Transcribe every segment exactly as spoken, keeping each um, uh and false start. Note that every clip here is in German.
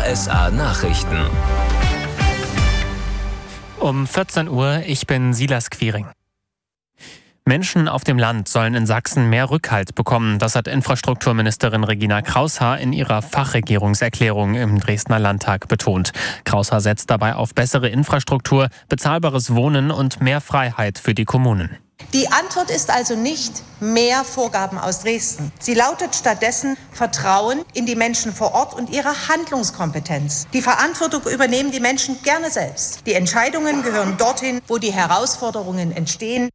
S A Nachrichten. Um vierzehn Uhr, ich bin Silas Quiring. Menschen auf dem Land sollen in Sachsen mehr Rückhalt bekommen. Das hat Infrastrukturministerin Regina Kraushaar in ihrer Fachregierungserklärung im Dresdner Landtag betont. Kraushaar setzt dabei auf bessere Infrastruktur, bezahlbares Wohnen und mehr Freiheit für die Kommunen. Die Antwort ist also nicht mehr Vorgaben aus Dresden. Sie lautet stattdessen Vertrauen in die Menschen vor Ort und ihre Handlungskompetenz. Die Verantwortung übernehmen die Menschen gerne selbst. Die Entscheidungen gehören dorthin, wo die Herausforderungen entstehen.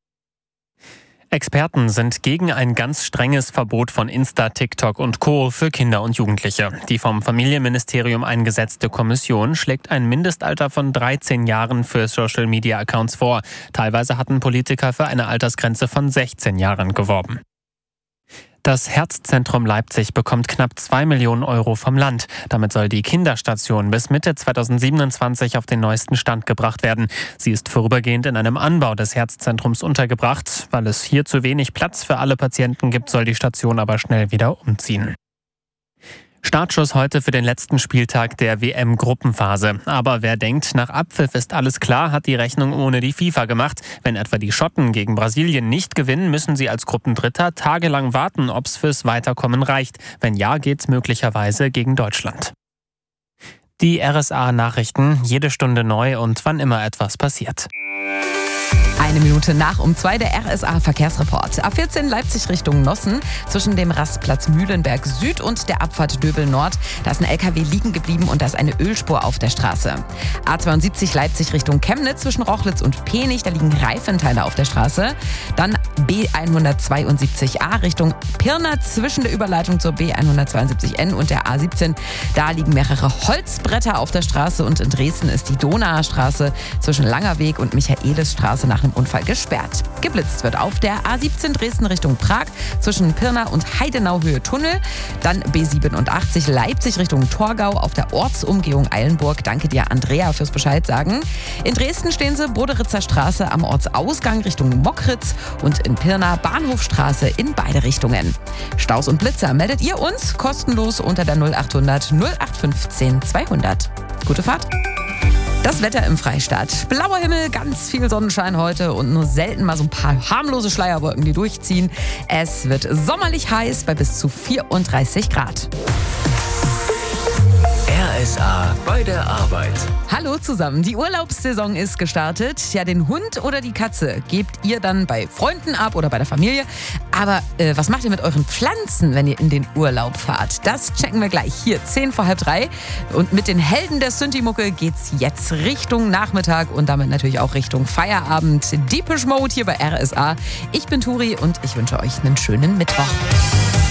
Experten sind gegen ein ganz strenges Verbot von Insta, TikTok und Co. für Kinder und Jugendliche. Die vom Familienministerium eingesetzte Kommission schlägt ein Mindestalter von dreizehn Jahren für Social-Media-Accounts vor. Teilweise hatten Politiker für eine Altersgrenze von sechzehn Jahren geworben. Das Herzzentrum Leipzig bekommt knapp zwei Millionen Euro vom Land. Damit soll die Kinderstation bis Mitte zweitausendsiebenundzwanzig auf den neuesten Stand gebracht werden. Sie ist vorübergehend in einem Anbau des Herzzentrums untergebracht. Weil es hier zu wenig Platz für alle Patienten gibt, soll die Station aber schnell wieder umziehen. Startschuss heute für den letzten Spieltag der W M-Gruppenphase. Aber wer denkt, nach Abpfiff ist alles klar, hat die Rechnung ohne die FIFA gemacht. Wenn etwa die Schotten gegen Brasilien nicht gewinnen, müssen sie als Gruppendritter tagelang warten, ob es fürs Weiterkommen reicht. Wenn ja, geht's möglicherweise gegen Deutschland. Die R S A-Nachrichten, jede Stunde neu und wann immer etwas passiert. Eine Minute nach um zwei der R S A-Verkehrsreport. A vierzehn Leipzig Richtung Nossen zwischen dem Rastplatz Mühlenberg Süd und der Abfahrt Döbel Nord. Da ist ein L K W liegen geblieben und da ist eine Ölspur auf der Straße. A zweiundsiebzig Leipzig Richtung Chemnitz zwischen Rochlitz und Penich. Da liegen Reifenteile auf der Straße. Dann B hundertzweiundsiebzig A Richtung Pirna zwischen der Überleitung zur B hundertzweiundsiebzig N und der A siebzehn. Da liegen mehrere Holzbretter auf der Straße und in Dresden ist die Donauer Straße zwischen Langerweg und Michaelisstraße nach einem Unfall gesperrt. Geblitzt wird auf der A siebzehn Dresden Richtung Prag zwischen Pirna und Heidenau-Höhe Tunnel. Dann B siebenundachtzig Leipzig Richtung Torgau auf der Ortsumgehung Eilenburg. Danke dir, Andrea, fürs Bescheid sagen. In Dresden stehen sie Boderitzer Straße am Ortsausgang Richtung Mockritz und in Pirna Bahnhofstraße in beide Richtungen. Staus und Blitzer meldet ihr uns kostenlos unter der null achthundert null acht fünfzehn zweihundert. Gute Fahrt! Das Wetter im Freistaat. Blauer Himmel, ganz viel Sonnenschein heute und nur selten mal so ein paar harmlose Schleierwolken, die durchziehen. Es wird sommerlich heiß bei bis zu vierunddreißig Grad. R S A bei der Arbeit. Hallo zusammen, die Urlaubssaison ist gestartet. Ja, den Hund oder die Katze gebt ihr dann bei Freunden ab oder bei der Familie. Aber äh, was macht ihr mit euren Pflanzen, wenn ihr in den Urlaub fahrt? Das checken wir gleich hier, zehn vor halb drei. Und mit den Helden der Synthi-Mucke geht's jetzt Richtung Nachmittag und damit natürlich auch Richtung Feierabend. Deepish Mode hier bei R S A. Ich bin Turi und ich wünsche euch einen schönen Mittwoch.